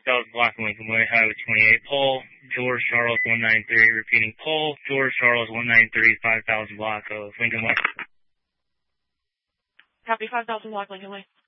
5,000 block Lincoln Way, Highway 28, pole, George Charles 193, repeating pole, George Charles 193, 5,000 block of Lincoln Way. Copy, 5,000 block Lincoln Way.